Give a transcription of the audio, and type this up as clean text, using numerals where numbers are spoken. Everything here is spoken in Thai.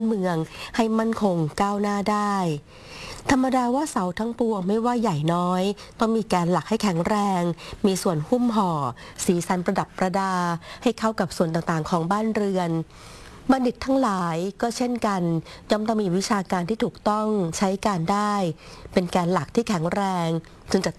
เมืองให้มั่นคงก้าวหน้าได้ธรรมดาว่าเสาทั้งปวงไม่ว่าใหญ่น้อยต้องมีแกนหลักให้แข็งแรงมีส่วนหุ้มห่อสีสันประดับประดาให้เข้ากับส่วนต่างๆของบ้านเรือนบัณฑิตทั้งหลายก็เช่นกันย่อมต้องมีวิชาการที่ถูกต้องใช้การได้เป็นแกนหลักที่แข็งแรงจึงจะ